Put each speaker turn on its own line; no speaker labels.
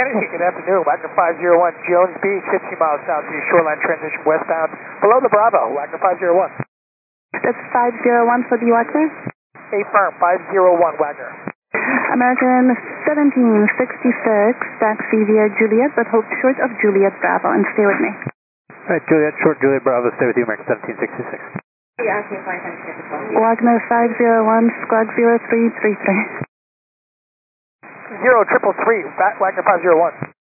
Kennedy, good afternoon. Wagner 501, Jones Beach, 15 miles south to shoreline transition westbound. Below the Bravo, Wagner 501.
That's 501 for the Wagner.
Affirm, 501, Wagner.
American 1766, taxi via Juliet, but hold short of Juliet Bravo and stay with me.
Alright, Juliet, short Juliet Bravo, stay with you, American 1766.
Wagner 501, squawk 0333.
0333, Wagner 501.